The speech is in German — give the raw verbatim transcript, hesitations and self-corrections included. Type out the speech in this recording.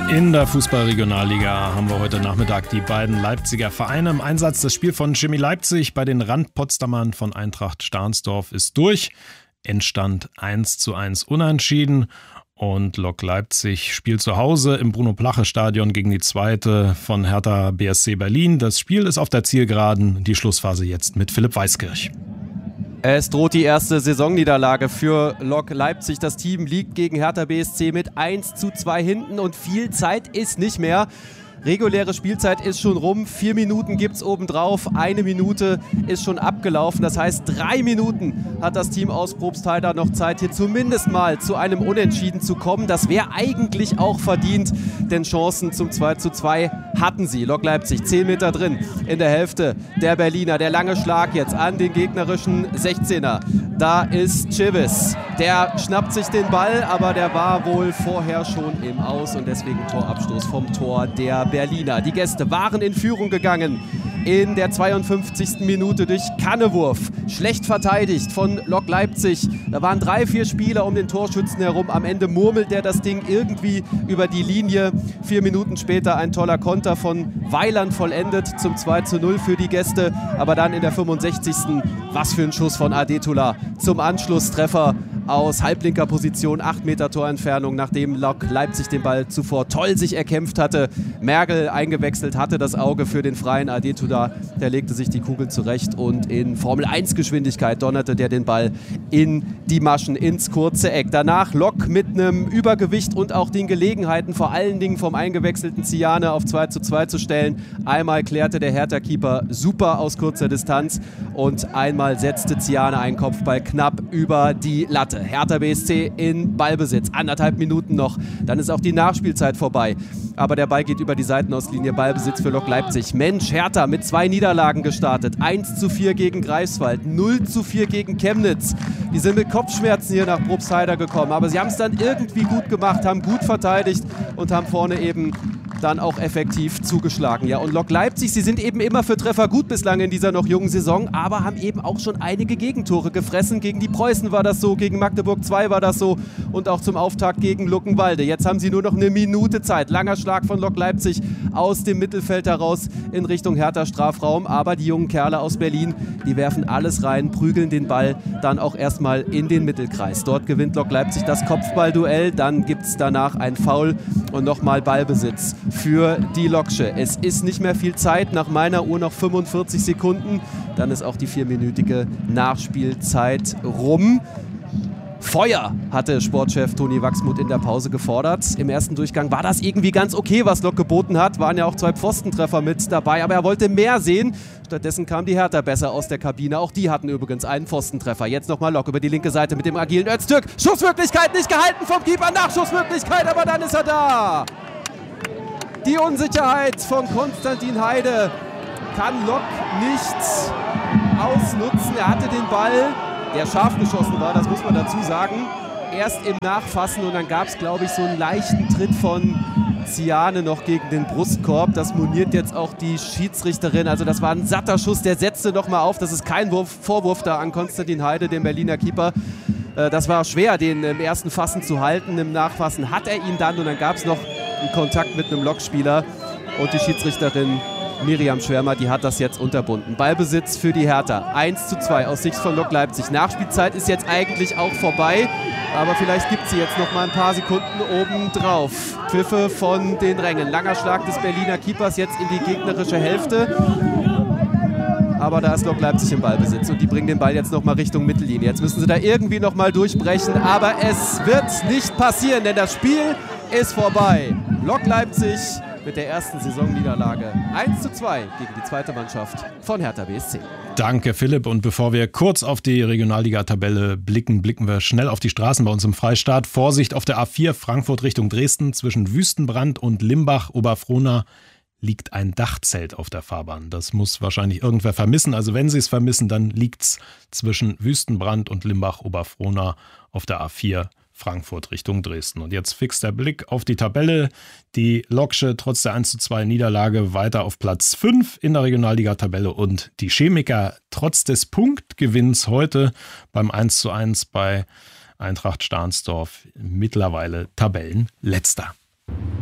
In der Fußball-Regionalliga haben wir heute Nachmittag die beiden Leipziger Vereine im Einsatz. Das Spiel von Chemie Leipzig bei den Rand-Potsdamern von Eintracht Stahnsdorf ist durch. Endstand eins zu eins unentschieden. Und Lok Leipzig spielt zu Hause im Bruno-Plache-Stadion gegen die zweite von Hertha B S C Berlin. Das Spiel ist auf der Zielgeraden. Die Schlussphase jetzt mit Philipp Weiskirch. Es droht die erste Saisonniederlage für Lok Leipzig. Das Team liegt gegen Hertha B S C mit eins zu zwei hinten und viel Zeit ist nicht mehr. Reguläre Spielzeit ist schon rum, vier Minuten gibt es obendrauf, eine Minute ist schon abgelaufen. Das heißt, drei Minuten hat das Team aus Probstheida noch Zeit, hier zumindest mal zu einem Unentschieden zu kommen. Das wäre eigentlich auch verdient, denn Chancen zum zwei zu zwei hatten sie. Lok Leipzig, zehn Meter drin in der Hälfte der Berliner. Der lange Schlag jetzt an den gegnerischen sechzehner. Da ist Civis. Der schnappt sich den Ball, aber der war wohl vorher schon im Aus und deswegen Torabstoß vom Tor der Berliner. Die Gäste waren in Führung gegangen in der zweiundfünfzigsten Minute durch Kannewurf. Schlecht verteidigt von Lok Leipzig. Da waren drei, vier Spieler um den Torschützen herum. Am Ende murmelt der das Ding irgendwie über die Linie. Vier Minuten später ein toller Konter von Weiland vollendet zum zwei zu null für die Gäste. Aber dann in der fünfundsechzigsten was für ein Schuss von Adetula zum Anschlusstreffer aus halblinker Position, acht Meter Torentfernung, nachdem Lok Leipzig den Ball zuvor toll sich erkämpft hatte. Mergel eingewechselt, hatte das Auge für den freien Adetula. Der legte sich die Kugel zurecht und in Formel eins Geschwindigkeit donnerte der den Ball in die Maschen, ins kurze Eck. Danach Lok mit einem Übergewicht und auch den Gelegenheiten, vor allen Dingen vom eingewechselten Ziane auf zwei zu zwei zu stellen. Einmal klärte der Hertha-Keeper super aus kurzer Distanz und einmal setzte Ziane einen Kopfball knapp über die Latte. Hertha B S C in Ballbesitz, anderthalb Minuten noch, dann ist auch die Nachspielzeit vorbei. Aber der Ball geht über die Seitenauslinie, Ballbesitz für Lok Leipzig. Mensch, Hertha mit zwei Niederlagen gestartet. eins zu vier gegen Greifswald, null zu vier gegen Chemnitz. Die sind mit Kopfschmerzen hier nach Probstheida gekommen, aber sie haben es dann irgendwie gut gemacht, haben gut verteidigt und haben vorne eben dann auch effektiv zugeschlagen. Ja, und Lok Leipzig, sie sind eben immer für Treffer gut bislang in dieser noch jungen Saison, aber haben eben auch schon einige Gegentore gefressen. Gegen die Preußen war das so, gegen Magdeburg zwei war das so und auch zum Auftakt gegen Luckenwalde. Jetzt haben sie nur noch eine Minute Zeit. Langer Schlag von Lok Leipzig aus dem Mittelfeld heraus in Richtung Hertha Strafraum, aber die jungen Kerle aus Berlin, die werfen alles rein, prügeln den Ball dann auch erstmal in den Mittelkreis. Dort gewinnt Lok Leipzig das Kopfballduell, dann gibt es danach ein Foul und nochmal Ballbesitz für die Loksche. Es ist nicht mehr viel Zeit, nach meiner Uhr noch fünfundvierzig Sekunden. Dann ist auch die vierminütige Nachspielzeit rum. Feuer hatte Sportchef Toni Wachsmuth in der Pause gefordert. Im ersten Durchgang war das irgendwie ganz okay, was Lok geboten hat. Waren ja auch zwei Pfostentreffer mit dabei, aber er wollte mehr sehen. Stattdessen kam die Hertha besser aus der Kabine. Auch die hatten übrigens einen Pfostentreffer. Jetzt nochmal Lok über die linke Seite mit dem agilen Öztürk. Schussmöglichkeit nicht gehalten vom Keeper. Nachschussmöglichkeit, aber dann ist er da. Die Unsicherheit von Konstantin Heide kann Lok nicht ausnutzen. Er hatte den Ball, der scharf geschossen war, das muss man dazu sagen, erst im Nachfassen und dann gab es, glaube ich, so einen leichten Tritt von Ziane noch gegen den Brustkorb. Das moniert jetzt auch die Schiedsrichterin. Also das war ein satter Schuss, der setzte nochmal auf. Das ist kein Wurf, Vorwurf da an Konstantin Heide, dem Berliner Keeper. Das war schwer, den im ersten Fassen zu halten. Im Nachfassen hat er ihn dann und dann gab es noch einen Kontakt mit einem Lokspieler und die Schiedsrichterin Miriam Schwärmer, die hat das jetzt unterbunden. Ballbesitz für die Hertha. eins zu zwei aus Sicht von Lok Leipzig. Nachspielzeit ist jetzt eigentlich auch vorbei, aber vielleicht gibt sie jetzt noch mal ein paar Sekunden oben drauf. Pfiffe von den Rängen. Langer Schlag des Berliner Keepers jetzt in die gegnerische Hälfte. Aber da ist Lok Leipzig im Ballbesitz und die bringen den Ball jetzt nochmal Richtung Mittellinie. Jetzt müssen sie da irgendwie nochmal durchbrechen, aber es wird nicht passieren, denn das Spiel ist vorbei. Lok Leipzig mit der ersten Saisonniederlage eins zu zwei gegen die zweite Mannschaft von Hertha B S C. Danke, Philipp. Und bevor wir kurz auf die Regionalliga-Tabelle blicken, blicken wir schnell auf die Straßen bei uns im Freistaat. Vorsicht auf der A vier Frankfurt Richtung Dresden zwischen Wüstenbrand und Limbach-Oberfrohna liegt ein Dachzelt auf der Fahrbahn. Das muss wahrscheinlich irgendwer vermissen. Also wenn Sie es vermissen, dann liegt es zwischen Wüstenbrand und Limbach-Oberfrohna auf der A vier Frankfurt Richtung Dresden. Und jetzt fix der Blick auf die Tabelle. Die Loksche trotz der eins zu zwei Niederlage weiter auf Platz fünf in der Regionalliga-Tabelle und die Chemiker trotz des Punktgewinns heute beim eins zu eins bei Eintracht Stahnsdorf mittlerweile Tabellenletzter.